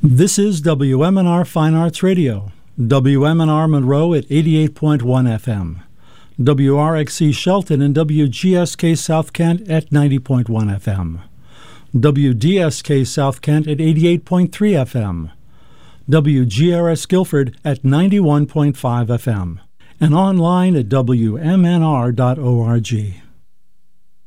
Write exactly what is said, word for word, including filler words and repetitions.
This is W M N R Fine Arts Radio, W M N R Monroe at eighty-eight point one F M, W R X C Shelton and W G S K South Kent at ninety point one F M, W D S K South Kent at eighty-eight point three F M, W G R S Guilford at ninety-one point five F M, and online at W M N R dot org.